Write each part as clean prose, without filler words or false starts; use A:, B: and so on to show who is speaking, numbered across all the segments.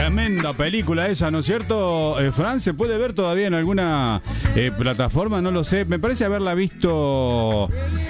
A: Tremenda película esa, ¿no es cierto, Fran? ¿Se puede ver todavía en alguna plataforma? No lo sé. Me parece haberla visto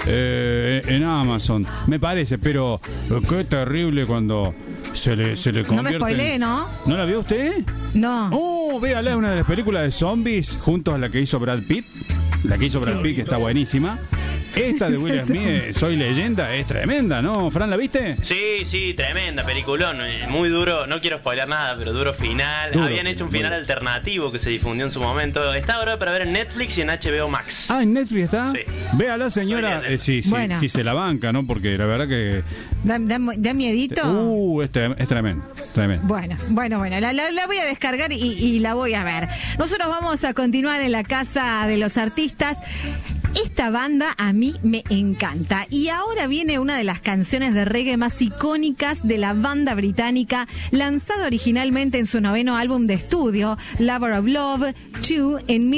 A: en Amazon. Me parece, pero qué terrible cuando se le convierte...
B: No me spoileé, ¿no?
A: ¿No la vio usted?
B: No.
A: Oh, véala, es una de las películas de zombies juntos a la que hizo Brad Pitt. La que hizo Brad Pitt, que está buenísima. Esta de Will Smith, Soy Leyenda, es tremenda, ¿no? ¿Fran, la viste?
C: Sí, tremenda, peliculón. Muy duro, no quiero spoiler nada, pero duro final. Habían hecho un final alternativo que se difundió en su momento. Está ahora para ver en Netflix y en HBO Max.
A: Ah, ¿en Netflix está?
C: Sí.
A: Véala, señora. Sí, se la banca, ¿no? Porque la verdad que...
B: ¿Da miedito?
A: Es tremendo.
B: Bueno, la voy a descargar y la voy a ver. Nosotros vamos a continuar en la Casa de los Artistas. Esta banda a mí me encanta. Y ahora viene una de las canciones de reggae más icónicas de la banda británica, lanzada originalmente en su 9º álbum de estudio, Lover of Love 2, en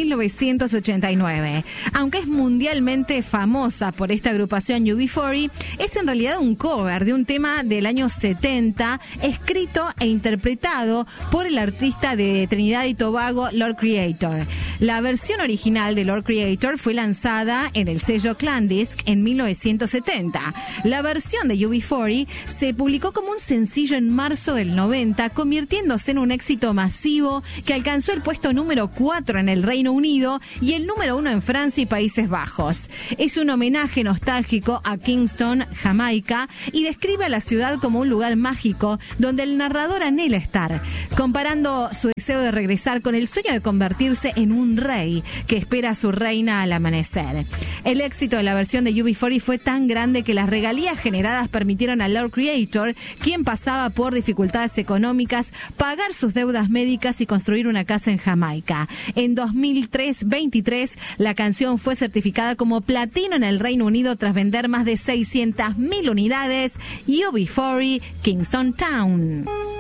B: 1989. Aunque es mundialmente famosa por esta agrupación UB40, es en realidad un cover de un tema del año 70, escrito e interpretado por el artista de Trinidad y Tobago, Lord Creator. La versión original de Lord Creator fue lanzada en el sello Clandisc en 1970. La versión de UB40 se publicó como un sencillo en marzo del 90, convirtiéndose en un éxito masivo que alcanzó el puesto número 4 en el Reino Unido y el número 1 en Francia y Países Bajos. Es un homenaje nostálgico a Kingston, Jamaica, y describe a la ciudad como un lugar mágico donde el narrador anhela estar, comparando su deseo de regresar con el sueño de convertirse en un rey que espera a su reina al amanecer. El éxito de la versión de UB40 fue tan grande que las regalías generadas permitieron a Lord Creator, quien pasaba por dificultades económicas, pagar sus deudas médicas y construir una casa en Jamaica. En 2023, la canción fue certificada como platino en el Reino Unido tras vender más de 600.000 unidades. UB40, Kingston Town.